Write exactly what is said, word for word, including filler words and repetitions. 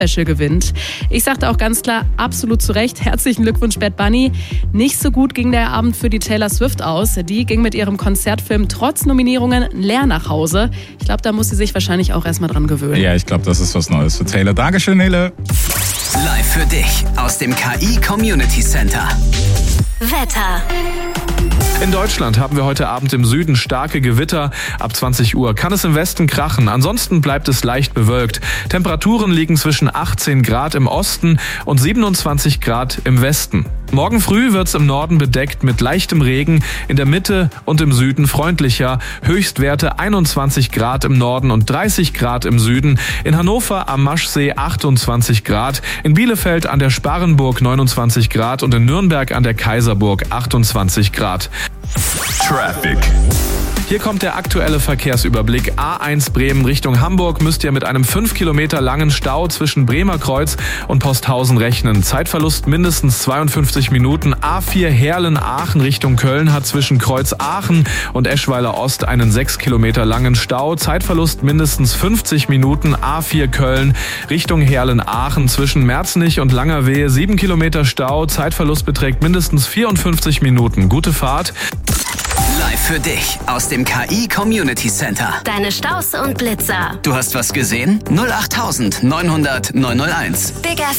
Special gewinnt. Ich sagte auch ganz klar, absolut zu Recht, herzlichen Glückwunsch Bad Bunny. Nicht so gut ging der Abend für die Taylor Swift aus. Die ging mit ihrem Konzertfilm trotz Nominierungen leer nach Hause. Ich glaube, da muss sie sich wahrscheinlich auch erstmal dran gewöhnen. Ja, ich glaube, das ist was Neues für Taylor. Dankeschön, Nele. Live für dich aus dem K I Community Center. Wetter. In Deutschland haben wir heute Abend im Süden starke Gewitter. Ab zwanzig Uhr kann es im Westen krachen. Ansonsten bleibt es leicht bewölkt. Temperaturen liegen zwischen achtzehn Grad im Osten und siebenundzwanzig Grad im Westen. Morgen früh wird es im Norden bedeckt mit leichtem Regen, in der Mitte und im Süden freundlicher. Höchstwerte einundzwanzig Grad im Norden und dreißig Grad im Süden. In Hannover am Maschsee achtundzwanzig Grad. In Bielefeld an der Sparrenburg neunundzwanzig Grad und in Nürnberg an der Kaiserburg achtundzwanzig Grad. Traffic. Hier kommt der aktuelle Verkehrsüberblick. A eins Bremen Richtung Hamburg müsst ihr mit einem fünf Kilometer langen Stau zwischen Bremer Kreuz und Posthausen rechnen. Zeitverlust mindestens zweiundfünfzig Minuten. A vier Herlen-Aachen Richtung Köln hat zwischen Kreuz Aachen und Eschweiler Ost einen sechs Kilometer langen Stau. Zeitverlust mindestens fünfzig Minuten. A vier Köln Richtung Herlen-Aachen zwischen Merzenich und Langerwehe sieben Kilometer Stau. Zeitverlust beträgt mindestens vierundfünfzig Minuten. Gute Fahrt. Live für dich aus dem K I Community Center. Deine Staus und Blitzer. Du hast was gesehen? null acht neunhundert neunhunderteins. Big F